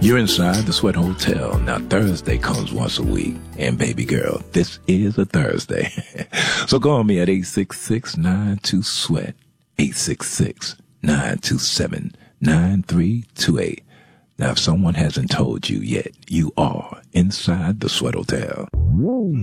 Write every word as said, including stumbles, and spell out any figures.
You're inside the Sweat Hotel. Now, Thursday comes once a week. And baby girl, this is a Thursday. So call me at eight six six, nine two, SWEAT, eight six six, nine two seven, nine three two eight. Now, if someone hasn't told you yet, you are inside the Sweat Hotel.